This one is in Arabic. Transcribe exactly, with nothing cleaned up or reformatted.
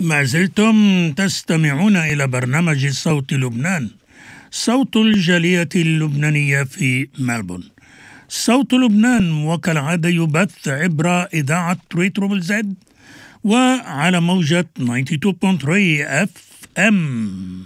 ما زلتم تستمعون إلى برنامج صوت لبنان، صوت الجالية اللبنانية في ملبورن. صوت لبنان وكالعادة يبث عبر إذاعة ريترو زد وعلى موجة تسعة وتسعين فاصلة ثلاثة اف ام.